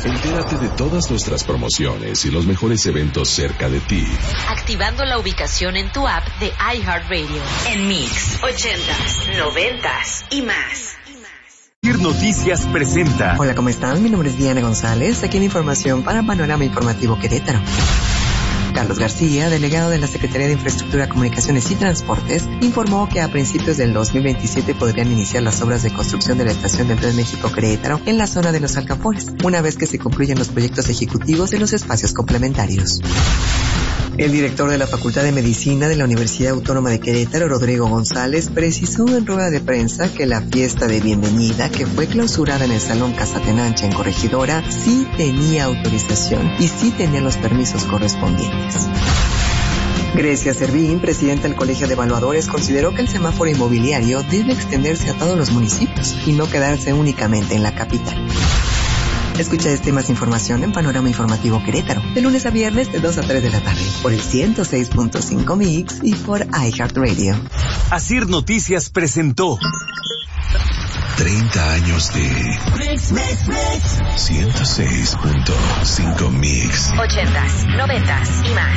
Entérate de todas nuestras promociones y los mejores eventos cerca de ti. Activando la ubicación en tu app de iHeartRadio. En Mix, 80s, 90s y más. Asir Noticias presenta. Hola, ¿cómo están? Mi nombre es Diana González. Aquí en información para Panorama Informativo Querétaro. Carlos García, delegado de la Secretaría de Infraestructura, Comunicaciones y Transportes, informó que a principios del 2027 podrían iniciar las obras de construcción de la estación del Tren México Querétaro en la zona de los Alcafores, una vez que se concluyan los proyectos ejecutivos de los espacios complementarios. El director de la Facultad de Medicina de la Universidad Autónoma de Querétaro, Rodrigo González, precisó en rueda de prensa que la fiesta de bienvenida, que fue clausurada en el Salón Casatenancha en Corregidora, sí tenía autorización y sí tenía los permisos correspondientes. Grecia Servín, presidenta del Colegio de Evaluadores, consideró que el semáforo inmobiliario debe extenderse a todos los municipios y no quedarse únicamente en la capital. Escucha esta y más información en Panorama Informativo Querétaro, de lunes a viernes de 2 a 3 de la tarde, por el 106.5 Mix y por iHeartRadio. Asir Noticias presentó 30 años de 106.5 Mix. 80s, 90s y más.